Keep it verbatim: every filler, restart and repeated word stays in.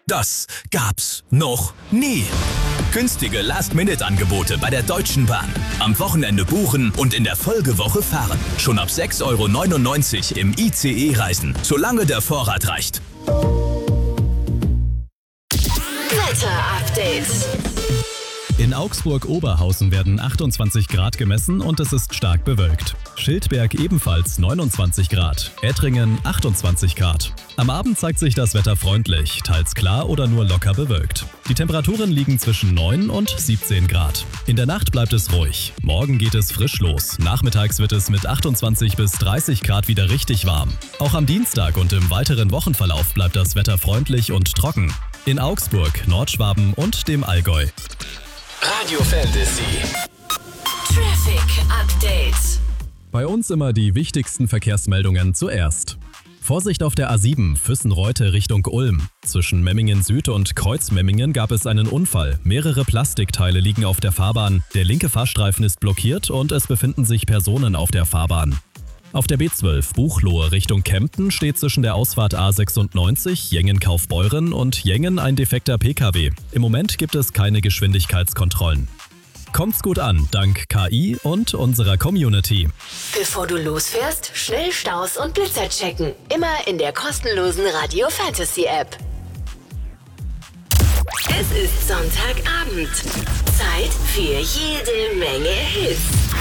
Das gab's noch nie. Günstige Last-Minute-Angebote bei der Deutschen Bahn. Am Wochenende buchen und in der Folgewoche fahren. Schon ab sechs Euro neunundneunzig im I C E-Reisen, solange der Vorrat reicht. Wetter-Update. In Augsburg-Oberhausen werden achtundzwanzig Grad gemessen und es ist stark bewölkt. Schildberg ebenfalls neunundzwanzig Grad, Ettringen achtundzwanzig Grad. Am Abend zeigt sich das Wetter freundlich, teils klar oder nur locker bewölkt. Die Temperaturen liegen zwischen neun und siebzehn Grad. In der Nacht bleibt es ruhig. Morgen geht es frisch los. Nachmittags wird es mit achtundzwanzig bis dreißig Grad wieder richtig warm. Auch am Dienstag und im weiteren Wochenverlauf bleibt das Wetter freundlich und trocken. In Augsburg, Nordschwaben und dem Allgäu. Radio Fantasy. Traffic Update. Bei uns immer die wichtigsten Verkehrsmeldungen zuerst. Vorsicht auf der A sieben, Füssen-Reute Richtung Ulm. Zwischen Memmingen Süd und Kreuz-Memmingen gab es einen Unfall. Mehrere Plastikteile liegen auf der Fahrbahn. Der linke Fahrstreifen ist blockiert und es befinden sich Personen auf der Fahrbahn. Auf der B zwölf, Buchloe Richtung Kempten, steht zwischen der Ausfahrt A sechsundneunzig, Jengen-Kaufbeuren und Jengen ein defekter P K W. Im Moment gibt es keine Geschwindigkeitskontrollen. Kommt's gut an, dank K I und unserer Community. Bevor du losfährst, schnell Staus und Blitzer checken. Immer in der kostenlosen Radio Fantasy App. Es ist Sonntagabend. Zeit für jede Menge Hits.